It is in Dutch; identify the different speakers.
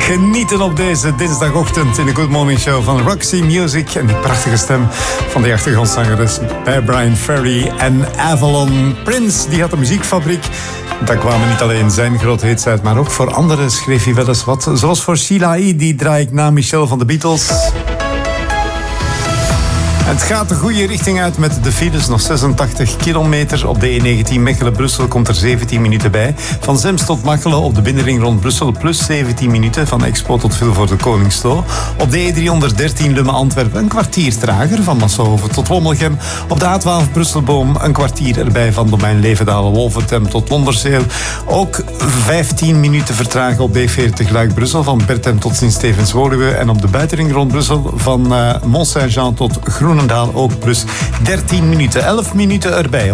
Speaker 1: Genieten op deze dinsdagochtend in de Good Morning Show van Roxy Music. En die prachtige stem van die achtergrondzangeres bij Brian Ferry en Avalon. Prince, die had een muziekfabriek. Daar kwamen niet alleen zijn grote hits uit, maar ook voor anderen schreef hij wel eens wat. Zoals voor Sheila E., die draai ik na Michelle van de Beatles. Het gaat de goede richting uit met de files. Nog 86 kilometer. Op de E19 Mechelen-Brussel komt er 17 minuten bij. Van Zems tot Machelen op de binnenring rond Brussel plus 17 minuten. Van Expo tot Vilvoorde Koningslo. Op de E313 Lummen-Antwerpen een kwartier trager. Van Massenhoven tot Wommelgem. Op de A12 Brusselboom een kwartier erbij. Van Domein Levendalen-Wolvertem tot Londerzeel. Ook 15 minuten vertragen op B40 Luik-Brussel. Van Bertem tot Sint-Stevens-Woluwe. En op de buitenring rond Brussel van Mont-Saint-Jean tot Groenendaal ook plus 13 minuten. 11 minuten erbij.